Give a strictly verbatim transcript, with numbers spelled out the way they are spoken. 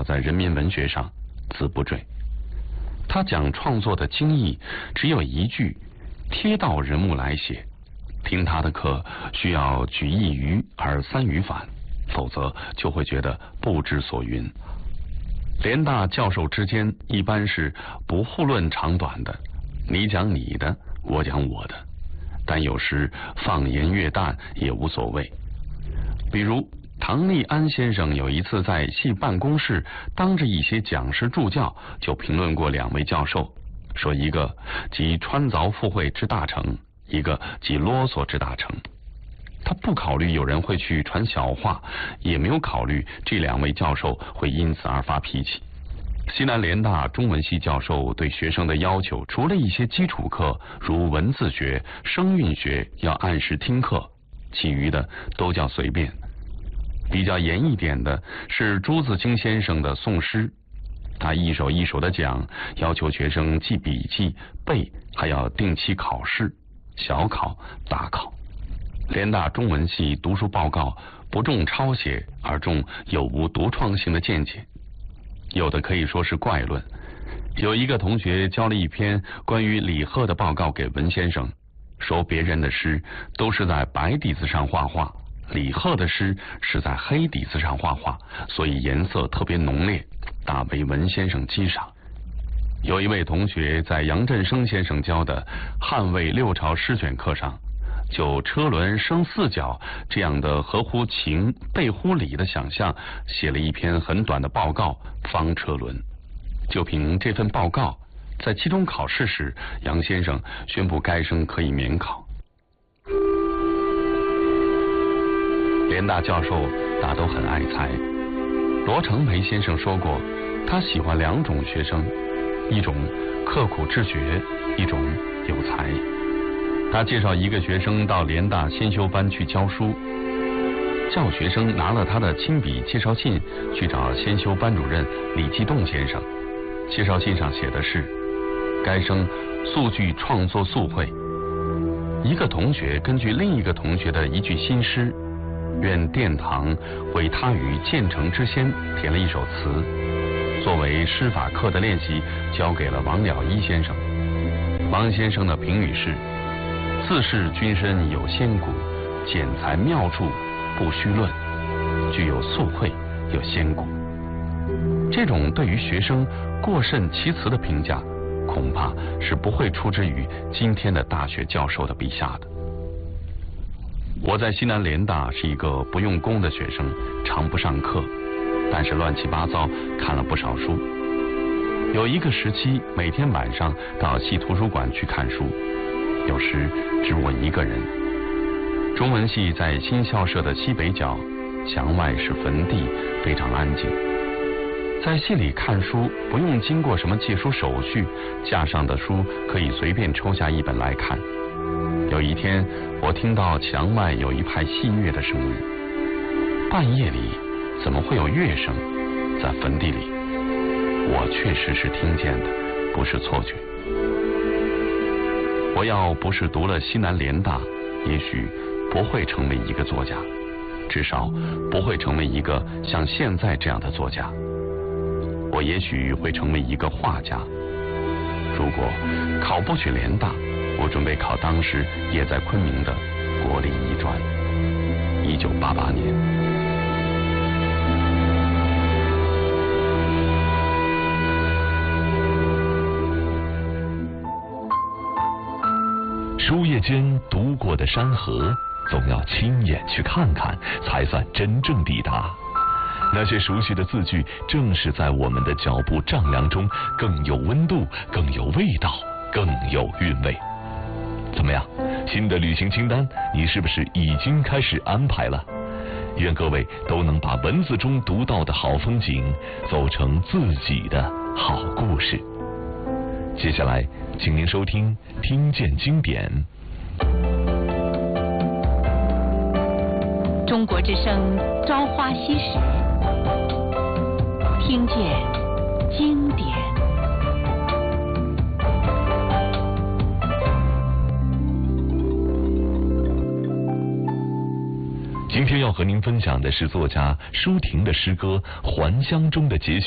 在人民文学上，字不坠。他讲创作的精义只有一句：贴到人物来写。听他的课需要举一隅而三隅反，否则就会觉得不知所云。联大教授之间一般是不互论长短的，你讲你的，我讲我的，但有时放言越淡也无所谓。比如唐立安先生有一次在系办公室当着一些讲师助教，就评论过两位教授，说一个即穿凿附会之大成，一个即啰嗦之大成。他不考虑有人会去传小话，也没有考虑这两位教授会因此而发脾气。西南联大中文系教授对学生的要求，除了一些基础课，如文字学、声韵学要按时听课，其余的都叫随便。比较严一点的是朱自清先生的宋诗，他一首一首的讲，要求学生记笔记、背，还要定期考试，小考、大考。联大中文系读书报告不重抄写，而重有无独创性的见解，有的可以说是怪论。有一个同学交了一篇关于李贺的报告给文先生，说别人的诗都是在白底子上画画，李贺的诗是在黑底子上画画，所以颜色特别浓烈，大为文先生激赏。有一位同学在杨振声先生教的汉魏六朝诗选课上，就车轮升四角这样的合乎情背乎理的想象，写了一篇很短的报告《方车轮》。就凭这份报告，在期中考试时，杨先生宣布该生可以免考。联大教授大都很爱才，罗成培先生说过，他喜欢两种学生，一种刻苦治学，一种有才。他介绍一个学生到联大先修班去教书，教学生拿了他的亲笔介绍信去找先修班主任李继栋先生。介绍信上写的是，该生素具创作素绘。一个同学根据另一个同学的一句新诗，愿殿堂为他于建成之先，填了一首词，作为诗法课的练习，交给了王了一先生。王先生的评语是：自是君身有仙骨，剪裁妙处不虚论，具有素绘，有仙骨。这种对于学生过甚其词的评价，恐怕是不会出之于今天的大学教授的笔下的。我在西南联大是一个不用功的学生，常不上课，但是乱七八糟看了不少书。有一个时期，每天晚上到系图书馆去看书，有时只我一个人。中文系在新校舍的西北角，墙外是坟地，非常安静。在系里看书不用经过什么借书手续，架上的书可以随便抽下一本来看。有一天，我听到墙外有一派戏乐的声音。半夜里怎么会有乐声？在坟地里，我确实是听见的，不是错觉。我要不是读了西南联大，也许不会成为一个作家，至少不会成为一个像现在这样的作家。我也许会成为一个画家。如果考不取联大，我准备考当时也在昆明的国立艺专。一九八八年。 书页间读过的山河，总要亲眼去看看，才算真正抵达。那些熟悉的字句，正是在我们的脚步丈量中更有温度，更有味道，更有韵味。怎么样，新的旅行清单你是不是已经开始安排了？愿各位都能把文字中读到的好风景走成自己的好故事。接下来请您收听听见经典。 中国之声朝花夕拾，听见经典。 今天要和您分享的是作家舒婷的诗歌《还乡》中的节选。